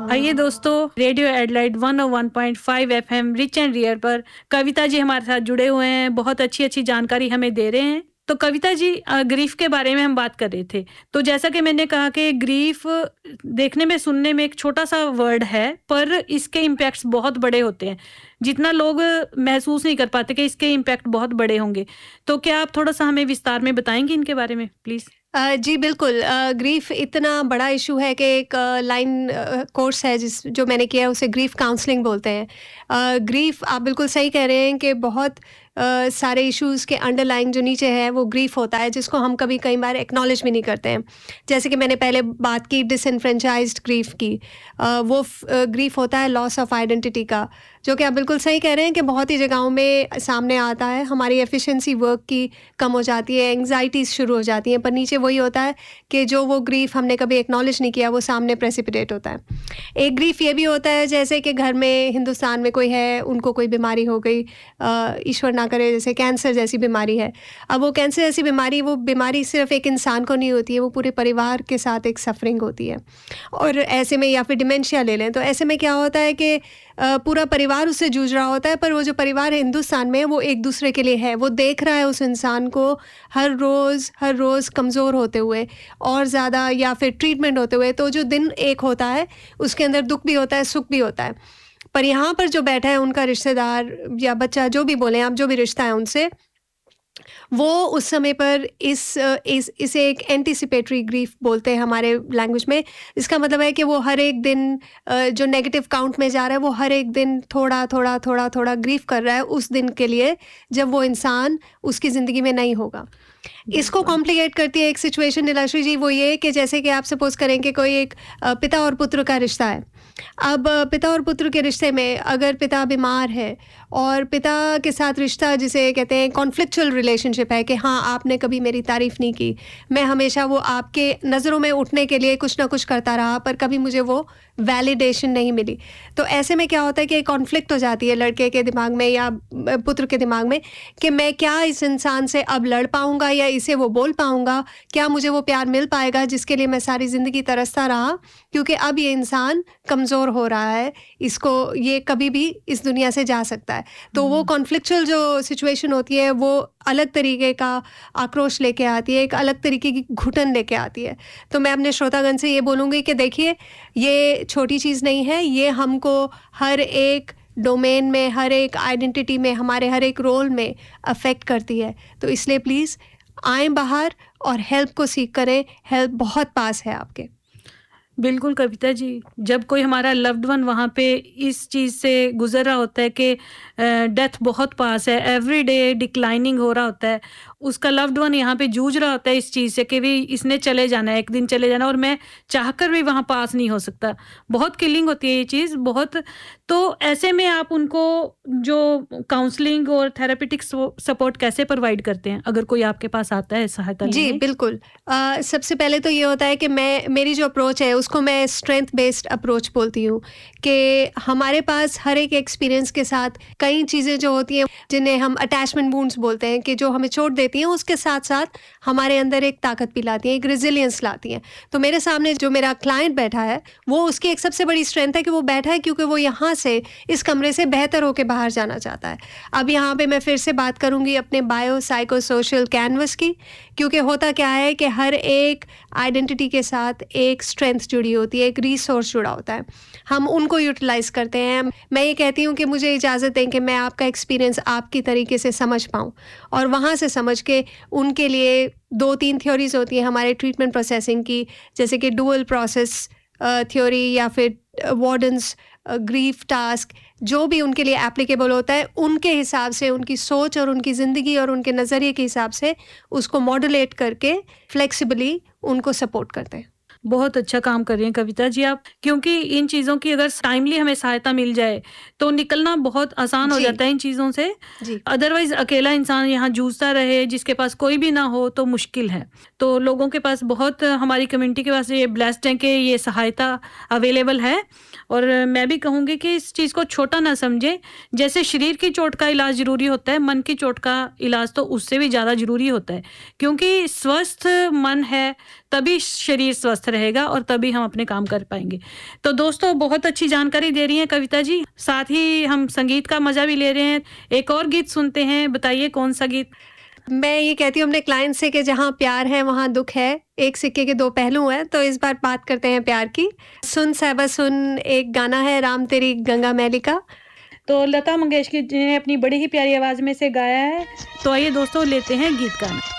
आइए दोस्तों, radio एडलाइट 101.5 FM rich and rear पर कविता जी हमारे साथ जुड़े हुए हैं। बहुत अच्छी अच्छी जानकारी हमें दे रहे हैं। तो कविता जी, ग्रीफ के बारे में हम बात कर रहे थे। तो जैसा कि मैंने कहा कि ग्रीफ देखने में सुनने में एक छोटा सा वर्ड है, पर इसके इम्पैक्ट्स बहुत बड़े होते हैं। जितना लोग महसूस नहीं कर पाते कि इसके इम्पैक्ट बहुत बड़े होंगे। तो क्या आप थोड़ा सा हमें विस्तार में बताएंगे इनके बारे में प्लीज? जी बिल्कुल। ग्रीफ इतना बड़ा इशू है कि एक लाइन कोर्स है जो मैंने किया है, उसे ग्रीफ काउंसलिंग बोलते हैं। ग्रीफ, आप बिल्कुल सही कह रहे हैं कि बहुत सारे इश्यूज़ के अंडरलाइंग जो नीचे है वो ग्रीफ होता है, जिसको हम कई बार एक्नॉलेज भी नहीं करते हैं। जैसे कि मैंने पहले बात की डिसइनफ्रेंचाइज्ड ग्रीफ की, वो ग्रीफ होता है लॉस ऑफ आइडेंटिटी का, जो कि आप बिल्कुल सही कह रहे हैं कि बहुत ही जगहों में सामने आता है। हमारी एफिशिएंसी वर्क की कम हो जाती है, एंग्जाइटीज़ शुरू हो जाती हैं, पर नीचे वही होता है कि जो वो ग्रीफ हमने कभी एक्नॉलेज नहीं किया वो सामने प्रेसिपिटेट होता है। एक ग्रीफ ये भी होता है जैसे कि घर में, हिंदुस्तान में कोई है, उनको कोई बीमारी हो गई, ईश्वर ना करे, जैसे कैंसर जैसी बीमारी है। अब वो कैंसर जैसी बीमारी, वो बीमारी सिर्फ एक इंसान को नहीं होती है, वो पूरे परिवार के साथ एक सफरिंग होती है। और ऐसे में, या फिर डिमेंशिया ले लें, तो ऐसे में क्या होता है कि पूरा परिवार उससे जूझ रहा होता है, पर वो जो परिवार है हिंदुस्तान में, वो एक दूसरे के लिए है। वो देख रहा है उस इंसान को हर रोज़ कमज़ोर होते हुए और ज़्यादा, या फिर ट्रीटमेंट होते हुए। तो जो दिन एक होता है उसके अंदर दुख भी होता है, सुख भी होता है। पर यहाँ पर जो बैठा है उनका रिश्तेदार या बच्चा, जो भी बोलें आप, जो भी रिश्ता है उनसे, वो उस समय पर इसे एक एंटीसिपेटरी ग्रीफ बोलते हैं हमारे लैंग्वेज में। इसका मतलब है कि वो हर एक दिन जो नेगेटिव काउंट में जा रहा है, वो हर एक दिन थोड़ा ग्रीफ कर रहा है उस दिन के लिए जब वो इंसान उसकी ज़िंदगी में नहीं होगा। इसको कॉम्प्लिकेट करती है एक सिचुएशन नीलाश्री जी, वो ये कि जैसे कि आप सपोज करें कि कोई एक पिता और पुत्र का रिश्ता है। अब पिता और पुत्र के रिश्ते में अगर पिता बीमार है और पिता के साथ रिश्ता, जिसे कहते हैं कॉन्फ्लिक्चुअल रिलेशनशिप है, कि हाँ आपने कभी मेरी तारीफ़ नहीं की, मैं हमेशा वो आपके नज़रों में उठने के लिए कुछ ना कुछ करता रहा, पर कभी मुझे वो वैलिडेशन नहीं मिली। तो ऐसे में क्या होता है कि कॉन्फ्लिक्ट हो जाती है लड़के के दिमाग में या पुत्र के दिमाग में कि मैं क्या इस इंसान से अब लड़ पाऊँगा या इसे वो बोल पाऊँगा, क्या मुझे वो प्यार मिल पाएगा जिसके लिए मैं सारी ज़िंदगी तरसता रहा, क्योंकि अब ये इंसान कमज़ोर हो रहा है, इसको ये कभी भी इस दुनिया से जा सकता है। तो वो कॉन्फ्लिक्चुअल जो सिचुएशन होती है वो अलग तरीके का आक्रोश लेके आती है, एक अलग तरीके की घुटन लेके आती है। तो मैं अपने श्रोतागण से ये बोलूँगी कि देखिए, ये छोटी चीज़ नहीं है, ये हमको हर एक डोमेन में, हर एक आइडेंटिटी में, हमारे हर एक रोल में अफेक्ट करती है। तो इसलिए प्लीज़ आएँ बाहर और हेल्प को सीख करें, हेल्प बहुत पास है आपके। बिल्कुल कविता जी, जब कोई हमारा लव्ड वन वहाँ पे इस चीज़ से गुजर रहा होता है कि डेथ बहुत पास है, एवरी डे डिक्लाइनिंग हो रहा होता है, उसका लव्ड वन यहाँ पे जूझ रहा होता है इस चीज़ से कि भी इसने चले जाना है, एक दिन चले जाना, और मैं चाहकर भी वहाँ पास नहीं हो सकता। बहुत किलिंग होती है ये चीज़, बहुत। तो ऐसे में आप उनको जो काउंसलिंग और थेरेपेटिक सपोर्ट कैसे प्रोवाइड करते हैं, अगर कोई आपके पास आता है सहायता लेने? जी बिल्कुल। सबसे पहले तो ये होता है कि मेरी जो अप्रोच है उसको मैं स्ट्रेंथ बेस्ड अप्रोच बोलती हूँ, कि हमारे पास हर एक एक्सपीरियंस के साथ कई चीज़ें जो होती हैं, जिन्हें हम अटैचमेंट वुंड्स बोलते हैं, कि जो हमें चोट देती हैं, उसके साथ साथ हमारे अंदर एक ताकत भी लाती हैं, एक रेजिलियंस लाती हैं। तो मेरे सामने जो मेरा क्लाइंट बैठा है, वो उसकी एक सबसे बड़ी स्ट्रेंथ है कि वो बैठा है क्योंकि वो यहाँ से, इस कमरे से बेहतर होकर बाहर जाना चाहता है। अब यहाँ पे मैं फिर से बात करूँगी अपने बायो साइको सोशल कैनवस की, क्योंकि होता क्या है कि हर एक आइडेंटिटी के साथ एक स्ट्रेंथ जुड़ी होती है, एक रिसोर्स जुड़ा होता है, हम उनको यूटिलाइज करते हैं। मैं ये कहती हूँ कि मुझे इजाज़त दें कि मैं आपका एक्सपीरियंस आपकी तरीके से समझ पाऊँ, और वहाँ से समझ के उनके लिए 2-3 थ्योरीज होती हैं हमारे ट्रीटमेंट प्रोसेसिंग की, जैसे कि डुअल प्रोसेस थ्योरी या फिर वार्डन्स ग्रीफ टास्क, जो भी उनके लिए एप्लीकेबल होता है, उनके हिसाब से, उनकी सोच और उनकी ज़िंदगी और उनके नज़रिए के हिसाब से उसको मॉड्यूलेट करके फ्लेक्सिबली उनको सपोर्ट करते हैं। बहुत अच्छा काम कर रही हैं कविता जी आप, क्योंकि इन चीज़ों की अगर टाइमली हमें सहायता मिल जाए तो निकलना बहुत आसान हो जाता है इन चीज़ों से। अदरवाइज अकेला इंसान यहाँ जूझता रहे, जिसके पास कोई भी ना हो, तो मुश्किल है। तो लोगों के पास बहुत, हमारी कम्युनिटी के पास ये ब्लेस्ड है कि ये सहायता अवेलेबल है। और मैं भी कहूँगी कि इस चीज़ को छोटा ना समझे। जैसे शरीर की चोट का इलाज ज़रूरी होता है, मन की चोट का इलाज तो उससे भी ज़्यादा ज़रूरी होता है, क्योंकि स्वस्थ मन है तभी शरीर स्वस्थ रहेगा और तभी हम अपने काम कर पाएंगे। तो दोस्तों, बहुत अच्छी जानकारी दे रही हैं कविता जी, साथ ही हम संगीत का मजा भी ले रहे हैं। एक और गीत सुनते हैं, बताइए कौन सा गीत? मैं ये कहती हूँ अपने क्लाइंट से कि जहाँ प्यार है वहाँ दुख है, एक सिक्के के दो पहलू हैं, तो इस बार बात करते हैं प्यार की। सुन सहबा सुन एक गाना है राम तेरी गंगा मैली का। तो लता मंगेशकर जी ने अपनी बड़ी ही प्यारी आवाज में से गाया है। तो आइए दोस्तों, लेते हैं गीत का आनंद।